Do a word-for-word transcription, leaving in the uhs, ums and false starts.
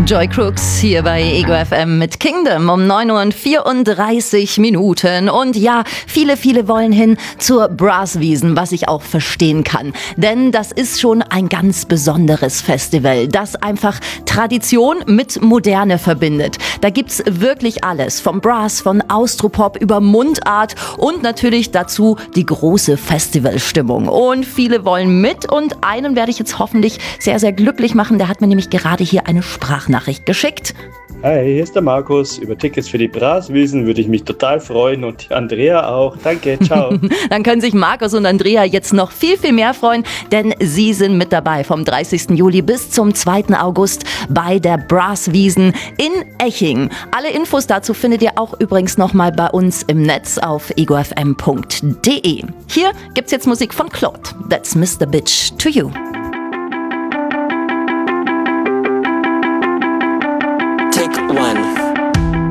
Joy Crooks hier bei Ego F M mit Kingdom um neun Uhr und vierunddreißig Minuten. Und ja, viele, viele wollen hin zur Brasswiesen, was ich auch verstehen kann. Denn das ist schon ein ganz besonderes Festival, das einfach Tradition mit Moderne verbindet. Da gibt's wirklich alles, vom Brass, von Austropop über Mundart und natürlich dazu die große Festivalstimmung. Und viele wollen mit und einen werde ich jetzt hoffentlich sehr, sehr glücklich machen. Der hat mir nämlich gerade hier eine Sprachnachricht geschickt. Hi, hier ist der Markus. Über Tickets für die Brasswiesen würde ich mich total freuen und die Andrea auch. Danke, ciao. Dann können sich Markus und Andrea jetzt noch viel, viel mehr freuen, denn sie sind mit dabei vom dreißigsten Juli bis zum zweiten August bei der Brasswiesen in Eching. Alle Infos dazu findet ihr auch übrigens nochmal bei uns im Netz auf ego f m punkt d e. Hier gibt's jetzt Musik von Claude. That's Mister Bitch to You. Take one.